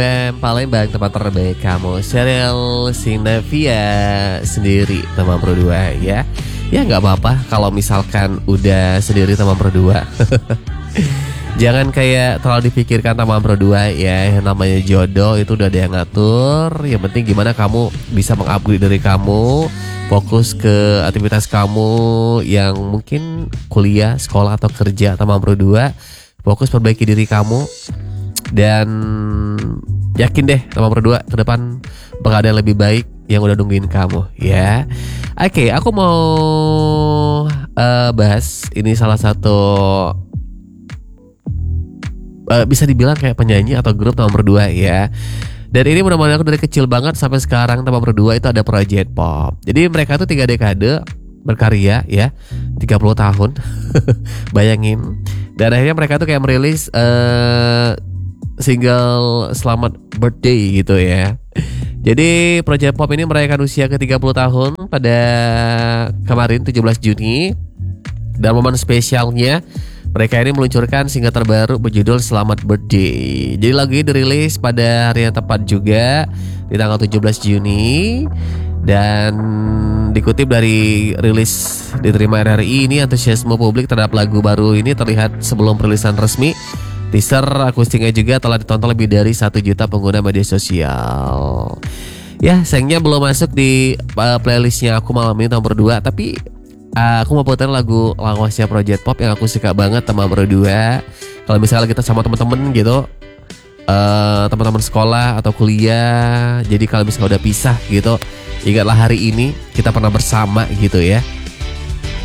Palembang, tempat terbaik kamu. Serial Sinavia sendiri teman berdua ya. Ya nggak apa-apa kalau misalkan udah sendiri teman berdua. Jangan kayak terlalu dipikirkan teman berdua ya. Yang namanya jodoh itu udah ada yang ngatur. Yang penting gimana kamu bisa mengupgrade diri kamu, fokus ke aktivitas kamu yang mungkin kuliah, sekolah atau kerja teman berdua. Fokus perbaiki diri kamu. Dan yakin deh teman berdua ke depan bakal ada yang lebih baik yang udah nungguin kamu ya. Oke, aku mau bahas ini salah satu bisa dibilang kayak penyanyi atau grup teman berdua ya. Dan ini mudah-mudahan aku dari kecil banget sampai sekarang teman berdua itu ada Project Pop. Jadi mereka tuh 3 dekade berkarya ya, 30 tahun. Bayangin. Dan akhirnya mereka tuh kayak merilis single Selamat Birthday gitu ya. Jadi Project Pop ini merayakan usia ke-30 tahun pada kemarin 17 Juni. Dan momen spesialnya mereka ini meluncurkan single terbaru berjudul Selamat Birthday. Jadi lagu ini dirilis pada hari yang tepat juga di tanggal 17 Juni. Dan dikutip dari rilis diterima RRI ini, antusiasme publik terhadap lagu baru ini terlihat sebelum perilisan resmi. Teaser akustiknya juga telah ditonton lebih dari 1 juta pengguna media sosial. Ya sayangnya belum masuk di playlistnya aku malam ini teman berdua. Tapi aku mau putar lagu lawasnya Project Pop yang aku suka banget teman berdua. Kalau misalnya kita sama teman-teman gitu, teman-teman sekolah atau kuliah. Jadi kalau misalnya udah pisah gitu, ingatlah hari ini kita pernah bersama gitu ya.